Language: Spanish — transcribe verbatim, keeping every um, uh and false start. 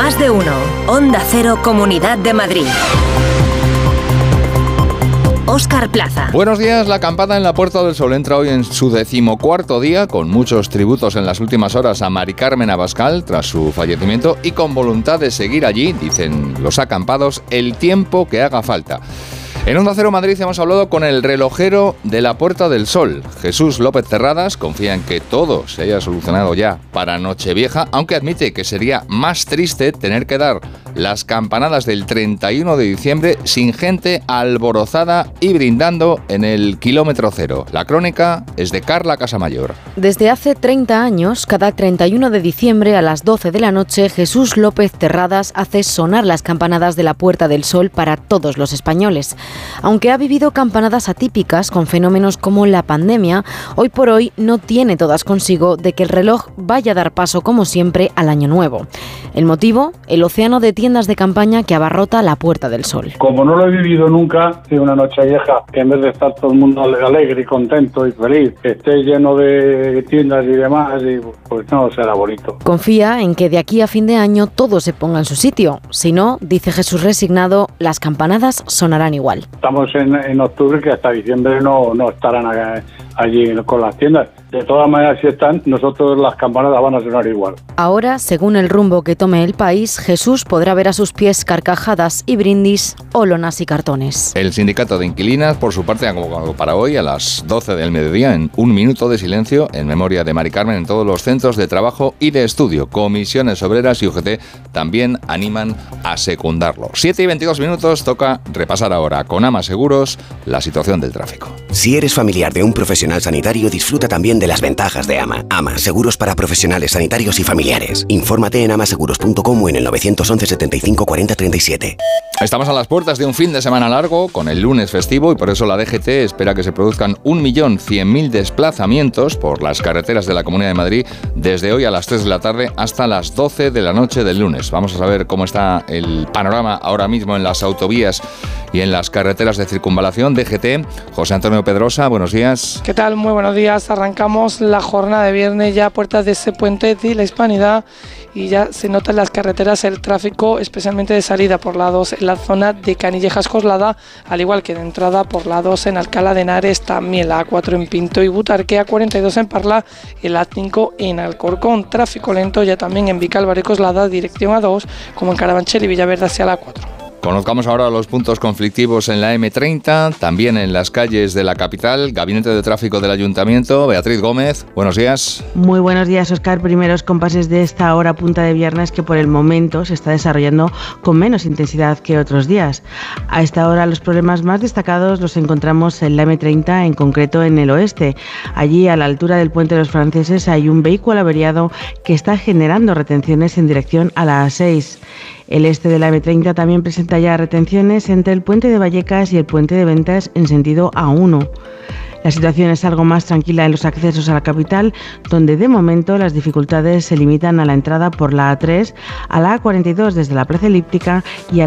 Más de uno. Onda Cero, Comunidad de Madrid. Óscar Plaza. Buenos días. La acampada en la Puerta del Sol entra hoy en su decimocuarto día, con muchos tributos en las últimas horas a Mari Carmen Abascal tras su fallecimiento y con voluntad de seguir allí, dicen los acampados, el tiempo que haga falta. En Onda Cero Madrid hemos hablado con el relojero de la Puerta del Sol, Jesús López Terradas. Confía en que todo se haya solucionado ya para Nochevieja, aunque admite que sería más triste tener que dar las campanadas del treinta y uno de diciembre sin gente alborozada y brindando en el kilómetro cero. La crónica es de Carla Casamayor. Desde hace treinta años, cada treinta y uno de diciembre a las doce de la noche, Jesús López Terradas hace sonar las campanadas de la Puerta del Sol para todos los españoles. Aunque ha vivido campanadas atípicas con fenómenos como la pandemia, hoy por hoy no tiene todas consigo de que el reloj vaya a dar paso, como siempre, al Año Nuevo. El motivo, el océano de tiendas de campaña que abarrota la Puerta del Sol. Como no lo he vivido nunca, de una Nochevieja, que en vez de estar todo el mundo alegre y contento y feliz, que esté lleno de tiendas y demás, y pues no será bonito. Confía en que de aquí a fin de año todo se ponga en su sitio. Si no, dice Jesús resignado, las campanadas sonarán igual. Estamos en, en octubre, que hasta diciembre no, no estarán acá, allí con las tiendas. De todas maneras, si están, nosotros las campanadas van a sonar igual. Ahora, según el rumbo que tome el país, Jesús podrá ver a sus pies carcajadas y brindis o lonas y cartones. El sindicato de inquilinas, por su parte, ha convocado para hoy a las doce del mediodía en un minuto de silencio en memoria de Mari Carmen en todos los centros de trabajo y de estudio. Comisiones obreras y U G T también animan a secundarlo. siete y veintidós minutos, toca repasar ahora con Ama Seguros la situación del tráfico. Si eres familiar de un profesional sanitario, disfruta también de las ventajas de Ama. Ama, seguros para profesionales sanitarios y familiares. Infórmate en amaseguros punto com o en el nueve once setenta y cinco cuarenta treinta y siete. Estamos a las puertas de un fin de semana largo, con el lunes festivo, y por eso la D G T espera que se produzcan un millón cien mil desplazamientos por las carreteras de la Comunidad de Madrid desde hoy a las tres de la tarde hasta las doce de la noche del lunes. Vamos a saber cómo está el panorama ahora mismo en las autovías y en las carreteras de circunvalación. D G T, José Antonio Pedrosa, buenos días. ¿Qué tal? Muy buenos días. Arrancamos la jornada de viernes ya a puertas de ese puente de la Hispanidad y ya se nota en las carreteras el tráfico, especialmente de salida por la dos en la zona de Canillejas Coslada, al igual que de entrada por la dos en Alcalá de Henares, también la A cuatro en Pinto y Butarque, A cuarenta y dos en Parla, el A cinco en Alcorcón. Tráfico lento ya también en Vicálvaro y Coslada, dirección A dos, como en Carabanchel y Villaverde hacia la A cuatro. Conozcamos ahora los puntos conflictivos en la eme treinta, también en las calles de la capital. Gabinete de Tráfico del Ayuntamiento, Beatriz Gómez, buenos días. Muy buenos días, Óscar. Primeros compases de esta hora punta de viernes que por el momento se está desarrollando con menos intensidad que otros días. A esta hora los problemas más destacados los encontramos en la eme treinta, en concreto en el oeste. Allí, a la altura del Puente de los Franceses, hay un vehículo averiado que está generando retenciones en dirección a la A seis. El este de la eme treinta también presenta ya retenciones entre el puente de Vallecas y el puente de Ventas en sentido A uno. La situación es algo más tranquila en los accesos a la capital, donde de momento las dificultades se limitan a la entrada por la A tres, a la A cuarenta y dos desde la Plaza Elíptica y a